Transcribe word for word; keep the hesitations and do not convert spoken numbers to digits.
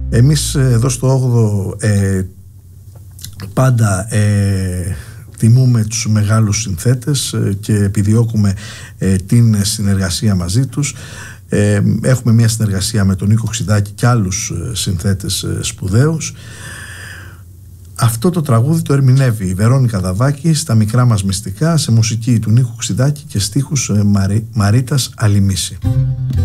Εμείς εδώ στο όγδοο ε, πάντα ε, τιμούμε τους μεγάλους συνθέτες και επιδιώκουμε ε, την συνεργασία μαζί τους. Ε, έχουμε μια συνεργασία με τον Νίκο Ξιδάκη και άλλους συνθέτες σπουδαίους. Αυτό το τραγούδι το ερμηνεύει η Βερόνικα Δαβάκη στα Μικρά μας μυστικά, σε μουσική του Νίκου Ξιδάκη και στίχους Μαρί, Μαρίτας Αλιμίση.